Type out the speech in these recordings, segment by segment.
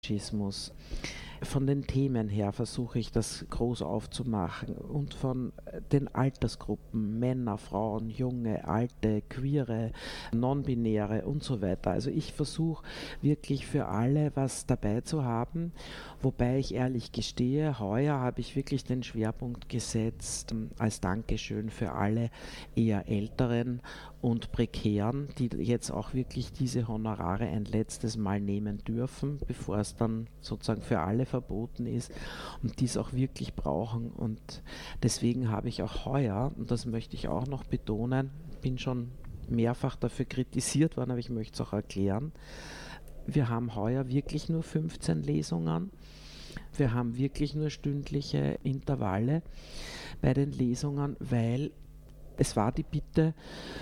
Schismus. Von den Themen her versuche ich das groß aufzumachen und von den Altersgruppen, Männer, Frauen, Junge, Alte, Queere, Non-Binäre und so weiter. Also ich versuche wirklich für alle was dabei zu haben, wobei ich ehrlich gestehe, heuer habe ich wirklich den Schwerpunkt gesetzt als Dankeschön für alle eher Älteren und Prekären, die jetzt auch wirklich diese Honorare ein letztes Mal nehmen dürfen, bevor es dann sozusagen für alle verboten ist und die es auch wirklich brauchen. Und deswegen habe ich auch heuer, und das möchte ich auch noch betonen, bin schon mehrfach dafür kritisiert worden, aber ich möchte es auch erklären, wir haben heuer wirklich nur 15 Lesungen. Wir haben wirklich nur stündliche Intervalle bei den Lesungen, weil es war die Bitte,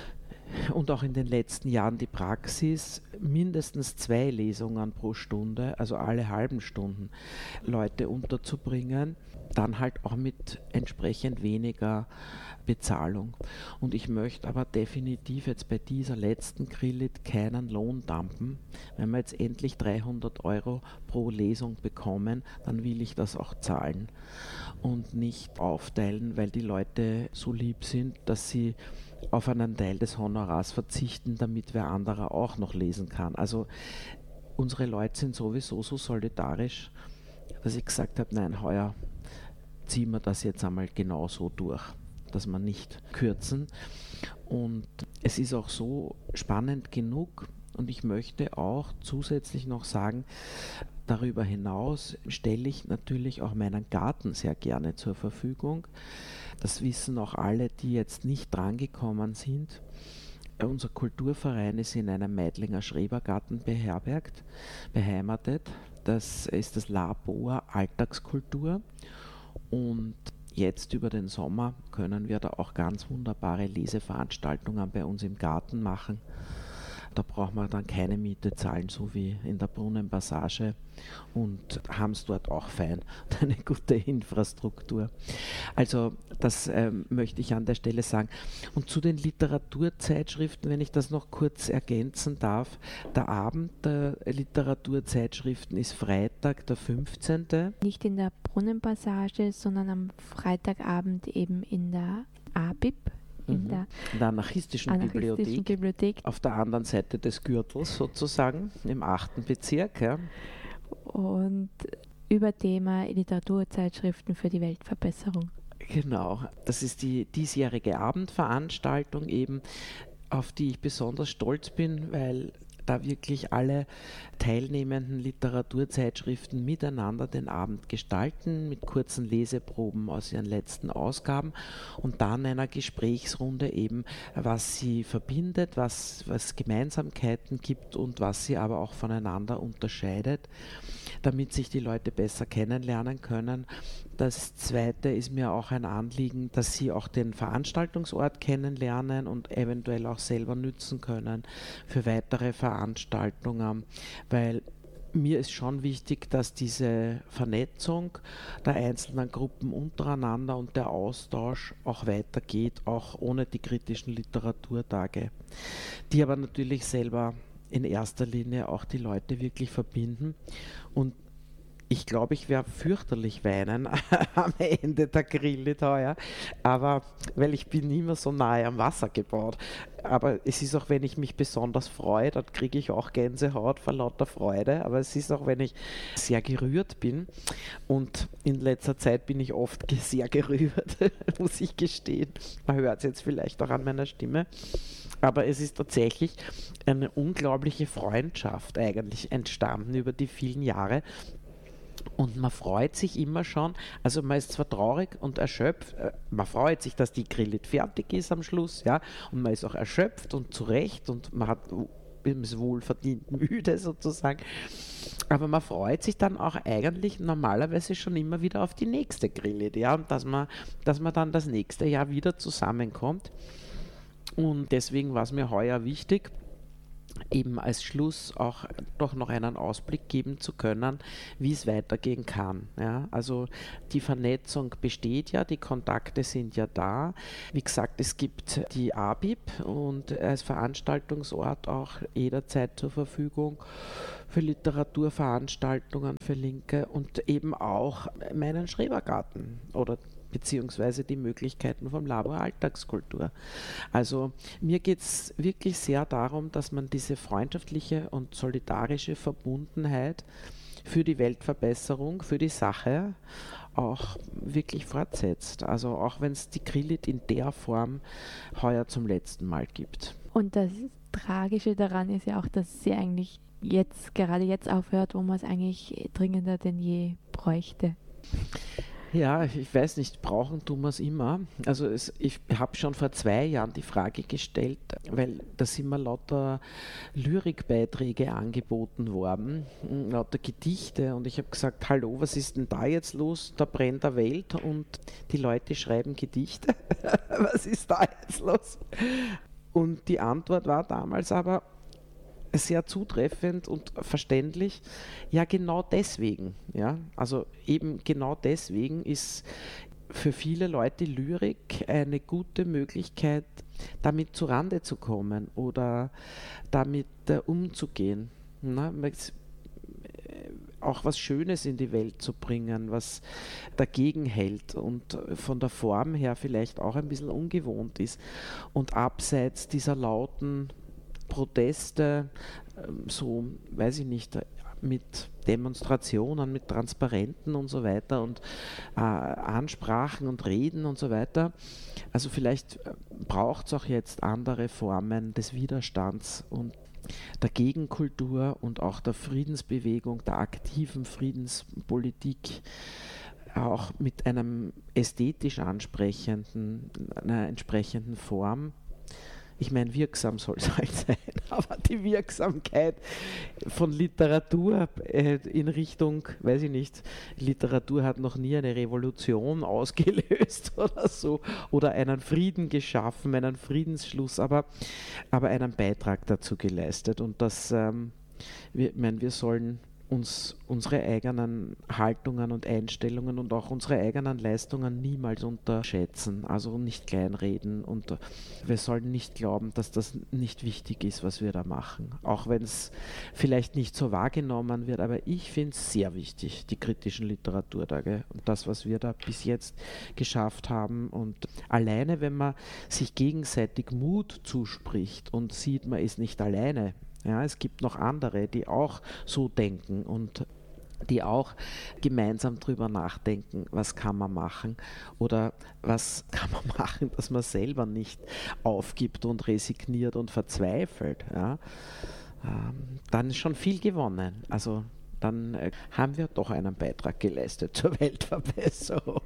und auch in den letzten Jahren die Praxis, mindestens 2 Lesungen pro Stunde, also alle halben Stunden, Leute unterzubringen, dann halt auch mit entsprechend weniger Bezahlung. Und ich möchte aber definitiv jetzt bei dieser letzten Grillit keinen Lohn dumpen. Wenn wir jetzt endlich 300 Euro pro Lesung bekommen, dann will ich das auch zahlen und nicht aufteilen, weil die Leute so lieb sind, dass sie auf einen Teil des Honorars verzichten, damit wer anderer auch noch lesen kann. Also unsere Leute sind sowieso so solidarisch, dass ich gesagt habe, nein, heuer ziehen wir das jetzt einmal genau so durch, dass wir nicht kürzen. Und es ist auch so spannend genug und ich möchte auch zusätzlich noch sagen, darüber hinaus stelle ich natürlich auch meinen Garten sehr gerne zur Verfügung. Das wissen auch alle, die jetzt nicht drangekommen sind. Unser Kulturverein ist in einem Meidlinger Schrebergarten beheimatet. Das ist das Laboa Alltagskultur. Und jetzt über den Sommer können wir da auch ganz wunderbare Leseveranstaltungen bei uns im Garten machen. Da braucht man dann keine Miete zahlen, so wie in der Brunnenpassage und haben es dort auch fein und eine gute Infrastruktur. Also das möchte ich an der Stelle sagen. Und zu den Literaturzeitschriften, wenn ich das noch kurz ergänzen darf, der Abend der Literaturzeitschriften ist Freitag, der 15. Nicht in der Brunnenpassage, sondern am Freitagabend eben in der ABIB. In der anarchistischen Bibliothek auf der anderen Seite des Gürtels sozusagen, im 8. Bezirk. Ja. Und über Thema Literaturzeitschriften für die Weltverbesserung. Genau, das ist die diesjährige Abendveranstaltung eben, auf die ich besonders stolz bin, weil da wirklich alle teilnehmenden Literaturzeitschriften miteinander den Abend gestalten, mit kurzen Leseproben aus ihren letzten Ausgaben und dann einer Gesprächsrunde eben, was sie verbindet, was Gemeinsamkeiten gibt und was sie aber auch voneinander unterscheidet, damit sich die Leute besser kennenlernen können. Das Zweite ist mir auch ein Anliegen, dass sie auch den Veranstaltungsort kennenlernen und eventuell auch selber nützen können für weitere Veranstaltungen, weil mir ist schon wichtig, dass diese Vernetzung der einzelnen Gruppen untereinander und der Austausch auch weitergeht, auch ohne die kritischen Literaturtage, die aber natürlich selber in erster Linie auch die Leute wirklich verbinden. Und ich glaube, ich werde fürchterlich weinen am Ende der Grillit heuer, aber weil ich bin immer so nahe am Wasser gebaut. Aber es ist auch, wenn ich mich besonders freue, dann kriege ich auch Gänsehaut vor lauter Freude. Aber es ist auch, wenn ich sehr gerührt bin. Und in letzter Zeit bin ich oft sehr gerührt, muss ich gestehen. Man hört es jetzt vielleicht auch an meiner Stimme. Aber es ist tatsächlich eine unglaubliche Freundschaft eigentlich entstanden über die vielen Jahre. Und man freut sich immer schon, also man ist zwar traurig und erschöpft, man freut sich, dass die Grillit fertig ist am Schluss, ja, und man ist auch erschöpft und zu Recht und man ist wohlverdient müde sozusagen, aber man freut sich dann auch eigentlich normalerweise schon immer wieder auf die nächste Grillit, ja, und dass man dann das nächste Jahr wieder zusammenkommt. Und deswegen war es mir heuer wichtig, eben als Schluss auch doch noch einen Ausblick geben zu können, wie es weitergehen kann. Ja, also die Vernetzung besteht ja, die Kontakte sind ja da. Wie gesagt, es gibt die ABIB und als Veranstaltungsort auch jederzeit zur Verfügung für Literaturveranstaltungen für Linke und eben auch meinen Schrebergarten oder beziehungsweise die Möglichkeiten vom Labor Alltagskultur. Also mir geht es wirklich sehr darum, dass man diese freundschaftliche und solidarische Verbundenheit für die Weltverbesserung, für die Sache auch wirklich fortsetzt. Also auch wenn es die Krillit in der Form heuer zum letzten Mal gibt. Und das Tragische daran ist ja auch, dass sie eigentlich gerade jetzt aufhört, wo man es eigentlich dringender denn je bräuchte. Ja, ich weiß nicht, brauchen tun wir es immer. Also ich habe schon vor 2 Jahren die Frage gestellt, weil da sind mir lauter Lyrikbeiträge angeboten worden, lauter Gedichte und ich habe gesagt, hallo, was ist denn da jetzt los? Da brennt der Welt und die Leute schreiben Gedichte. Was ist da jetzt los? Und die Antwort war damals aber sehr zutreffend und verständlich. Ja, genau deswegen. Ja? Also eben genau deswegen ist für viele Leute Lyrik eine gute Möglichkeit, damit zu Rande zu kommen oder damit umzugehen. Na? Auch was Schönes in die Welt zu bringen, was dagegen hält und von der Form her vielleicht auch ein bisschen ungewohnt ist. Und abseits dieser lauten Proteste, so, weiß ich nicht, mit Demonstrationen, mit Transparenten und so weiter und Ansprachen und Reden und so weiter. Also vielleicht braucht es auch jetzt andere Formen des Widerstands und der Gegenkultur und auch der Friedensbewegung, der aktiven Friedenspolitik, auch mit einem ästhetisch ansprechenden, einer entsprechenden Form. Ich meine, wirksam soll es halt sein, aber die Wirksamkeit von Literatur in Richtung, weiß ich nicht, Literatur hat noch nie eine Revolution ausgelöst oder so, oder einen Frieden geschaffen, einen Friedensschluss, aber einen Beitrag dazu geleistet. Und das, wir sollen uns unsere eigenen Haltungen und Einstellungen und auch unsere eigenen Leistungen niemals unterschätzen, also nicht kleinreden und wir sollten nicht glauben, dass das nicht wichtig ist, was wir da machen, auch wenn es vielleicht nicht so wahrgenommen wird, aber ich finde es sehr wichtig, die kritischen Literaturtage und das, was wir da bis jetzt geschafft haben und alleine, wenn man sich gegenseitig Mut zuspricht und sieht, man ist nicht alleine. Ja, es gibt noch andere, die auch so denken und die auch gemeinsam drüber nachdenken, was kann man machen oder was kann man machen, dass man selber nicht aufgibt und resigniert und verzweifelt. Ja. Dann ist schon viel gewonnen. Also dann haben wir doch einen Beitrag geleistet zur Weltverbesserung.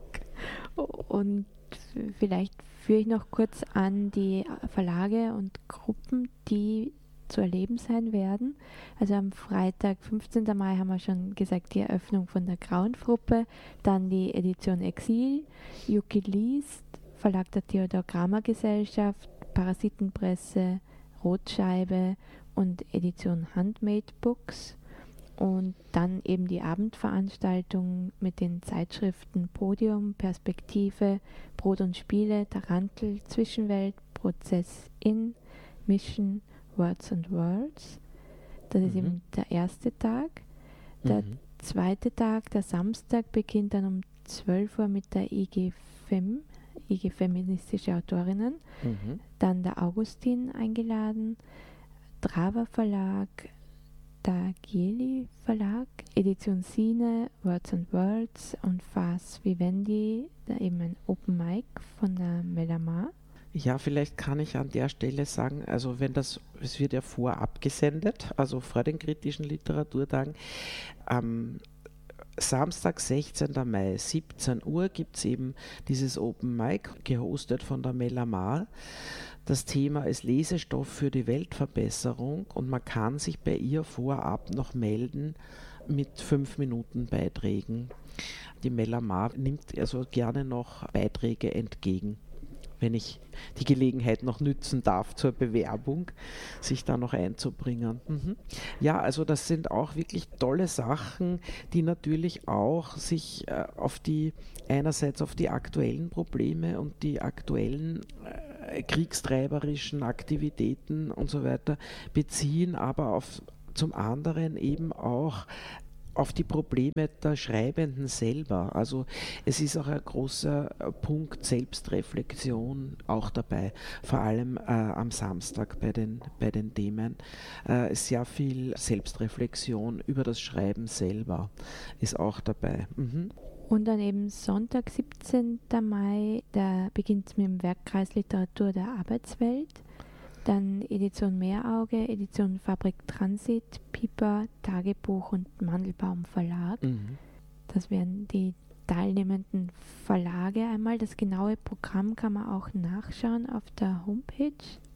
Und vielleicht führe ich noch kurz an die Verlage und Gruppen, die zu erleben sein werden. Also am Freitag, 15. Mai, haben wir schon gesagt, die Eröffnung von der Grauenfruppe, dann die Edition Exil, Yuki liest, Verlag der Theodor Kramer Gesellschaft, Parasitenpresse, Rotscheibe und Edition Handmade Books und dann eben die Abendveranstaltung mit den Zeitschriften Podium, Perspektive, Brot und Spiele, Tarantel, Zwischenwelt, Prozess in, Mission, Words and Worlds. Das ist eben der erste Tag. Der zweite Tag, der Samstag, beginnt dann um 12 Uhr mit der IG Feministische Autorinnen. Dann der Augustin eingeladen, Drava Verlag, der Gieli Verlag, Edition Sine, Words and Worlds und Fas Vivendi, da eben ein Open Mic von der Melamar. Ja, vielleicht kann ich an der Stelle sagen, also es wird ja vorab gesendet, also vor den kritischen Literaturtagen. Am Samstag, 16. Mai, 17 Uhr gibt es eben dieses Open Mic, gehostet von der Melamar. Das Thema ist Lesestoff für die Weltverbesserung und man kann sich bei ihr vorab noch melden mit 5-Minuten-Beiträgen. Die Melamar nimmt also gerne noch Beiträge entgegen, wenn ich die Gelegenheit noch nützen darf zur Bewerbung, sich da noch einzubringen. Ja, also das sind auch wirklich tolle Sachen, die natürlich auch sich einerseits auf die aktuellen Probleme und die aktuellen kriegstreiberischen Aktivitäten und so weiter beziehen, aber zum anderen eben auch auf die Probleme der Schreibenden selber. Also es ist auch ein großer Punkt Selbstreflexion auch dabei, vor allem am Samstag bei den Themen. Sehr viel Selbstreflexion über das Schreiben selber ist auch dabei. Und dann eben Sonntag, 17. Mai, da beginnt es mit dem Werkkreis Literatur der Arbeitswelt. Dann Edition Meerauge, Edition Fabrik Transit, Piper, Tagebuch und Mandelbaum Verlag. Das wären die teilnehmenden Verlage einmal. Das genaue Programm kann man auch nachschauen auf der Homepage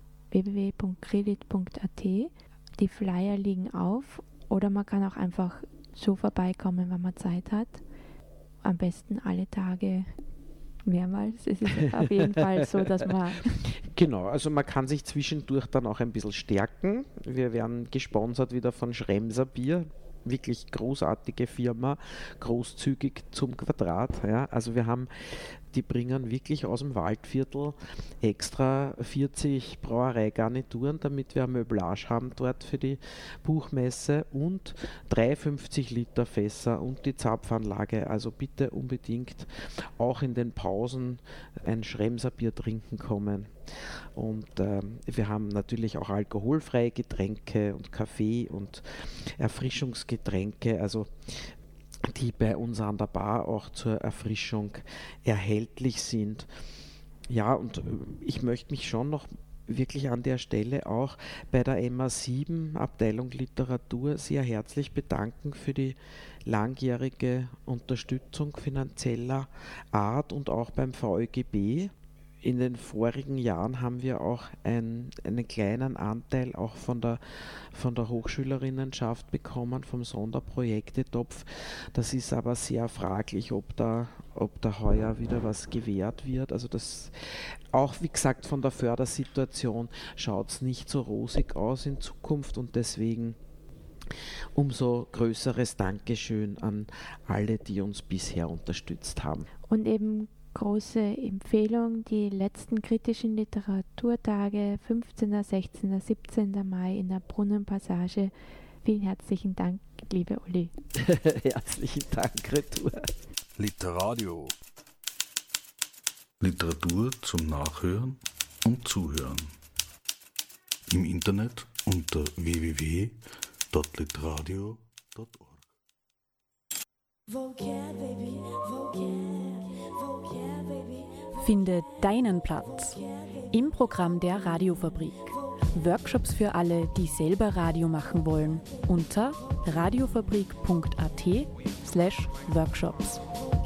www.kredit.at. Die Flyer liegen auf oder man kann auch einfach so vorbeikommen, wenn man Zeit hat. Am besten alle Tage mehrmals. Es ist auf jeden Fall so, dass man... Genau, also man kann sich zwischendurch dann auch ein bisschen stärken. Wir werden gesponsert wieder von Schremser Bier. Wirklich großartige Firma, großzügig zum Quadrat. Ja. Also die bringen wirklich aus dem Waldviertel extra 40 Brauereigarnituren, damit wir eine Möblage haben dort für die Buchmesse und 350 Liter Fässer und die Zapfanlage. Also bitte unbedingt auch in den Pausen ein Schremser Bier trinken kommen. Und wir haben natürlich auch alkoholfreie Getränke und Kaffee und Erfrischungsgetränke, also die bei uns an der Bar auch zur Erfrischung erhältlich sind. Ja, und ich möchte mich schon noch wirklich an der Stelle auch bei der MA7 Abteilung Literatur sehr herzlich bedanken für die langjährige Unterstützung finanzieller Art und auch beim VÖGB. In den vorigen Jahren haben wir auch einen kleinen Anteil auch von der Hochschülerinnenschaft bekommen, vom Sonderprojektetopf. Das ist aber sehr fraglich, ob da heuer wieder was gewährt wird. Also das auch, wie gesagt, von der Fördersituation schaut es nicht so rosig aus in Zukunft und deswegen umso größeres Dankeschön an alle, die uns bisher unterstützt haben. Und eben große Empfehlung, die letzten kritischen Literaturtage, 15., 16., 17. Mai in der Brunnenpassage. Vielen herzlichen Dank, liebe Uli. Herzlichen Dank, Retour. Literadio. Literatur zum Nachhören und Zuhören. Im Internet unter www.literadio.org. Finde deinen Platz im Programm der Radiofabrik. Workshops für alle, die selber Radio machen wollen, unter radiofabrik.at/workshops.